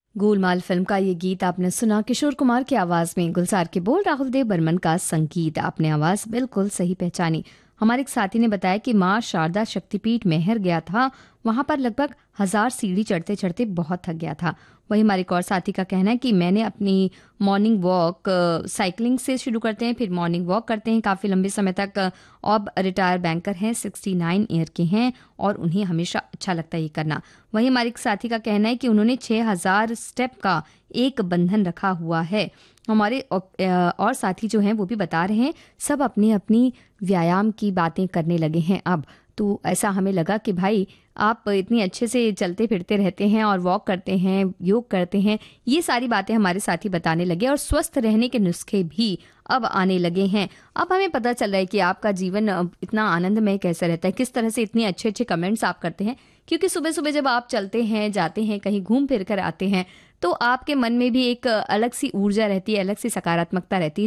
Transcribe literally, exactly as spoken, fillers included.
Golmaal film का ये गीत आपने सुना किशोर कुमार की आवाज में। गुलजार के बोल, राहुल देव बर्मन का संगीत। आपने आवाज बिल्कुल सही पहचानी। हमारे एक साथी ने बताया कि माँ शारदा शक्तिपीठ मेहर गया था, वहां पर लगभग हजार सीढ़ी चढ़ते चढ़ते बहुत थक गया था। वही हमारे एक और साथी का कहना है कि मैंने अपनी मॉर्निंग वॉक साइकिलिंग से शुरू करते हैं, फिर मॉर्निंग वॉक करते हैं काफ़ी लंबे समय तक। अब रिटायर बैंकर हैं, सिक्सटी नाइन ईयर के हैं और उन्हें हमेशा अच्छा लगता है ये करना। वही हमारे एक साथी का कहना है कि उन्होंने छः हज़ार स्टेप का एक बंधन रखा हुआ है। हमारे और साथी जो हैं वो भी बता रहे हैं सब अपनी अपनी व्यायाम की बातें करने लगे हैं अब। तो ऐसा हमें लगा कि भाई आप इतनी अच्छे से चलते फिरते रहते हैं और वॉक करते हैं, योग करते हैं, ये सारी बातें हमारे साथी बताने लगे और स्वस्थ रहने के नुस्खे भी अब आने लगे हैं। अब हमें पता चल रहा है कि आपका जीवन इतना आनंदमय कैसे रहता है, किस तरह से इतने अच्छे अच्छे कमेंट्स आप करते हैं। क्योंकि सुबह सुबह जब आप चलते हैं, जाते हैं, कहीं घूम फिर कर आते हैं, तो आपके मन में भी एक अलग सी ऊर्जा रहती है, अलग सी सकारात्मकता रहती है